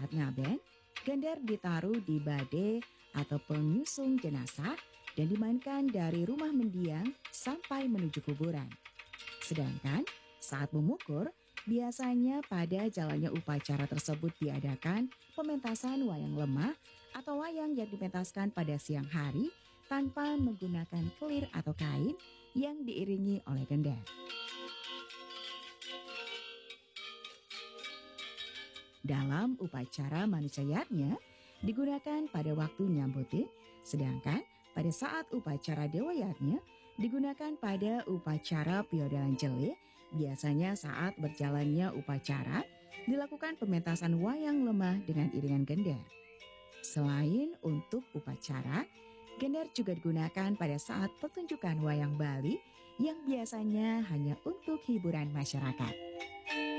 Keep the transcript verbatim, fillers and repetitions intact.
saat ngaben, gender ditaruh di bade atau pengusung jenazah dan dimainkan dari rumah mendiang sampai menuju kuburan. Sedangkan saat memukur, biasanya pada jalannya upacara tersebut diadakan pementasan wayang lemah atau wayang yang dipentaskan pada siang hari tanpa menggunakan kelir atau kain yang diiringi oleh gender. Dalam upacara manusia yatnya digunakan pada waktu nyambuti, sedangkan pada saat upacara dewa yatnya digunakan pada upacara piodalan jele. Biasanya saat berjalannya upacara dilakukan pementasan wayang lemah dengan iringan gender. Selain untuk upacara, gender juga digunakan pada saat pertunjukan wayang Bali yang biasanya hanya untuk hiburan masyarakat.